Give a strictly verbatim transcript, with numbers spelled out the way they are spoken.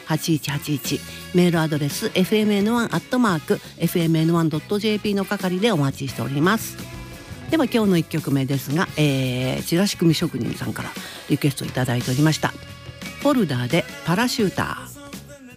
はちいちはちいち、メールアドレス エフエムエヌワン アットマーク エフエムエヌワン ドット ジェーピー の係でお待ちしております。では今日のいっきょくめですが、えー、チラシ組職人さんからリクエストいただいておりました。フォルダーでパラシューター。